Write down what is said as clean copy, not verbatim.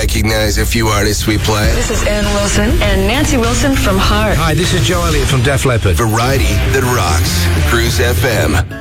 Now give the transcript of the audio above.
recognize a few artists we play? This is Ann Wilson and Nancy Wilson from Heart. Hi, this is Joe Elliott from Def Leppard. Variety that rocks. Cruise FM.